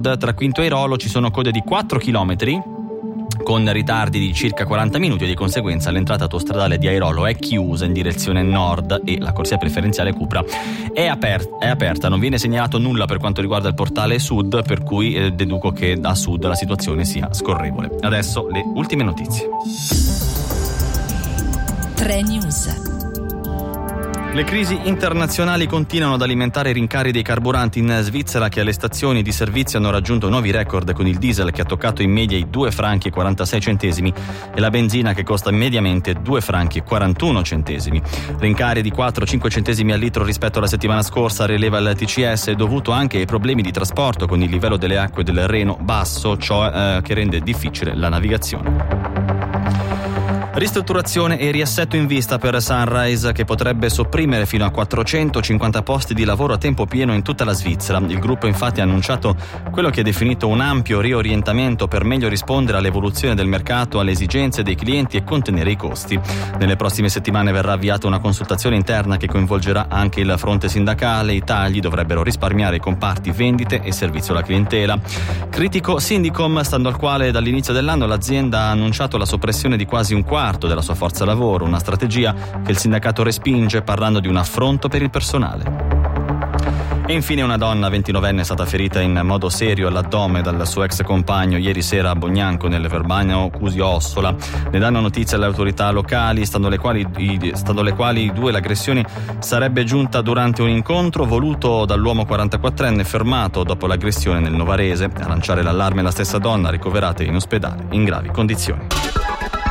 Nord, tra Quinto e Airolo ci sono code di 4 chilometri con ritardi di circa 40 minuti e di conseguenza l'entrata autostradale di Airolo è chiusa in direzione nord e la corsia preferenziale Cupra è aperta. Non viene segnalato nulla per quanto riguarda il portale sud, per cui deduco che a sud la situazione sia scorrevole. Adesso le ultime notizie. 3 News. Le crisi internazionali continuano ad alimentare i rincari dei carburanti in Svizzera, che alle stazioni di servizio hanno raggiunto nuovi record, con il diesel che ha toccato in media i 2 franchi e 46 centesimi e la benzina che costa mediamente 2 franchi e 41 centesimi. Rincari di 4-5 centesimi al litro rispetto alla settimana scorsa, rileva il TCS, dovuto anche ai problemi di trasporto con il livello delle acque del Reno basso, ciò che rende difficile la navigazione. Ristrutturazione e riassetto in vista per Sunrise, che potrebbe sopprimere fino a 450 posti di lavoro a tempo pieno in tutta la Svizzera. Il gruppo infatti ha annunciato quello che ha definito un ampio riorientamento per meglio rispondere all'evoluzione del mercato, alle esigenze dei clienti e contenere i costi. Nelle prossime settimane verrà avviata una consultazione interna che coinvolgerà anche il fronte sindacale. I tagli dovrebbero risparmiare i comparti vendite e servizio alla clientela. Critico Syndicom, stando al quale dall'inizio dell'anno l'azienda ha annunciato la soppressione di quasi un quarto della sua forza lavoro, una strategia che il sindacato respinge, parlando di un affronto per il personale. E infine una donna 29enne è stata ferita in modo serio all'addome dal suo ex compagno ieri sera a Bognanco, nel Verbano Cusio Ossola. Ne danno notizia alle autorità locali, stando alle quali l'aggressione sarebbe giunta durante un incontro voluto dall'uomo 44enne fermato dopo l'aggressione nel Novarese. A lanciare l'allarme la stessa donna, ricoverata in ospedale in gravi condizioni.